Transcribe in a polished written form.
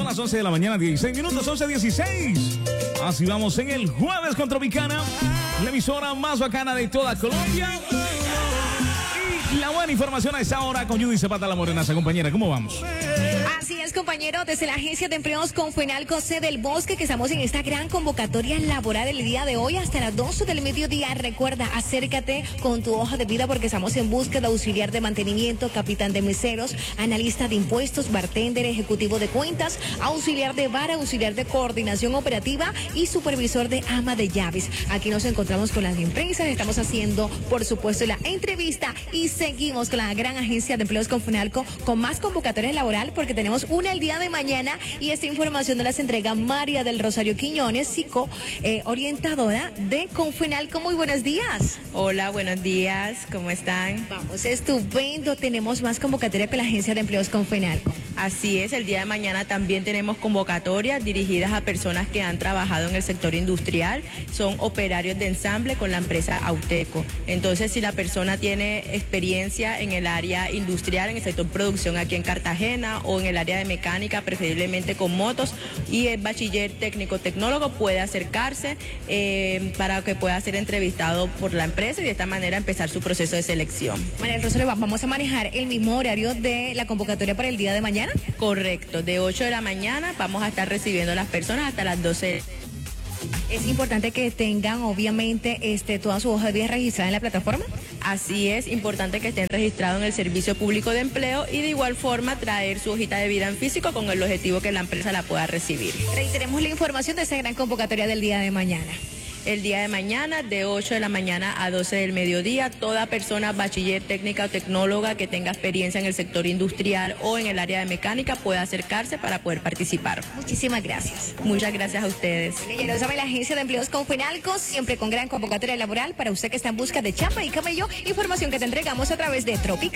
las 11 de la mañana, 16 minutos, 11:16. Así vamos en el jueves con Tropicana, la emisora más bacana de toda Colombia. Y la buena información a esta hora con Judy Zapata, la morenaza. Compañera, ¿cómo vamos? Así es, compañero, desde la Agencia de Empleos Confenalco C del Bosque, que estamos en esta gran convocatoria laboral el día de hoy hasta las 12 del mediodía. Recuerda, acércate con tu hoja de vida porque estamos en búsqueda de auxiliar de mantenimiento, capitán de meseros, analista de impuestos, bartender, ejecutivo de cuentas, auxiliar de bar, auxiliar de coordinación operativa y supervisor de ama de llaves. Aquí nos encontramos con las empresas, estamos haciendo, por supuesto, la entrevista y seguimos con la gran Agencia de Empleos Confenalco con más convocatorias laboral porque tenemos una el día de mañana y esta información nos las entrega María del Rosario Quiñones, orientadora de Confenalco. Muy buenos días. Hola, buenos días, ¿cómo están? Vamos, estupendo, tenemos más convocatorias con la Agencia de Empleos Confenalco. Así es, el día de mañana también tenemos convocatorias dirigidas a personas que han trabajado en el sector industrial, son operarios de ensamble con la empresa Auteco. Entonces, si la persona tiene experiencia en el área industrial, en el sector producción aquí en Cartagena o en el área de mecánica, preferiblemente con motos, y es bachiller técnico tecnólogo, puede acercarse para que pueda ser entrevistado por la empresa y de esta manera empezar su proceso de selección. María del Rosario, vamos a manejar el mismo horario de la convocatoria para el día de mañana. Correcto, de 8 de la mañana vamos a estar recibiendo a las personas hasta las 12. Es importante que tengan, obviamente, toda su hoja de vida registrada en la plataforma. Así es, importante que estén registrados en el Servicio Público de Empleo y de igual forma traer su hojita de vida en físico con el objetivo que la empresa la pueda recibir. Reiteremos la información de esta gran convocatoria del día de mañana. El día de mañana, de 8 de la mañana a 12 del mediodía, toda persona bachiller técnica o tecnóloga que tenga experiencia en el sector industrial o en el área de mecánica puede acercarse para poder participar. Muchísimas gracias. Muchas gracias a ustedes. Ya lo sabe, la Agencia de Empleos Confenalco, siempre con gran convocatoria laboral para usted que está en busca de chamba y camello, información que te entregamos a través de Tropical.